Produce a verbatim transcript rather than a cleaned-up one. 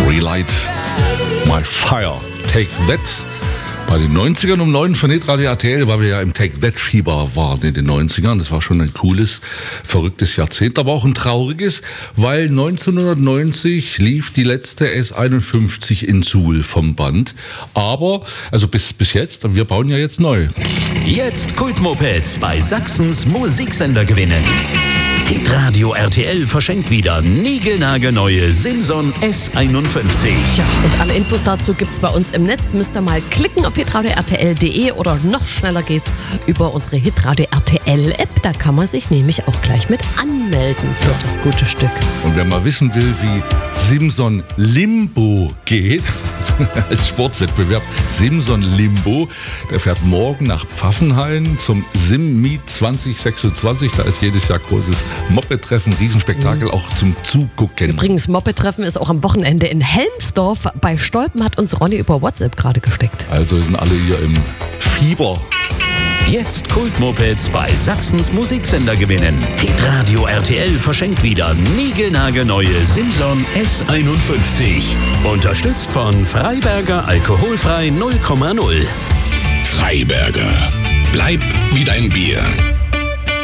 Relight My Fire. Take That. Bei den neunzigern um neun von Hitradio R T L, weil wir ja im Take That Fieber waren in den neunzigern. Das war schon ein cooles, verrücktes Jahrzehnt, aber auch ein trauriges, weil neunzehnhundertneunzig lief die letzte S einundfünfzig in Suhl vom Band. Aber, also bis, bis jetzt, wir bauen ja jetzt neu. Jetzt Kultmopeds bei Sachsens Musiksender gewinnen. Hitradio R T L verschenkt wieder niegelnagelneue Simson S einundfünfzig. Tja, und alle Infos dazu gibt's bei uns im Netz. Müsst ihr mal klicken auf hitradio R T L punkt de oder noch schneller geht's über unsere Hitradio R T L App. Da kann man sich nämlich auch gleich mit anmelden für das gute Stück. Und wer mal wissen will, wie Simson Limbo geht, als Sportwettbewerb Simson Limbo, der fährt morgen nach Pfaffenhain zum Sim-Meet zwanzig sechsundzwanzig. Da ist jedes Jahr großes Moped-Treffen, Riesenspektakel, mhm. auch zum Zugucken. Übrigens, Moped-Treffen ist auch am Wochenende in Helmsdorf. Bei Stolpen hat uns Ronny über WhatsApp gerade gesteckt. Also sind alle hier im Fieber. Jetzt Kultmopeds bei Sachsens Musiksender gewinnen. Hitradio R T L verschenkt wieder niegelnagelneue Simson S einundfünfzig. Unterstützt von Freiberger Alkoholfrei null Komma null. Freiberger. Bleib wie dein Bier.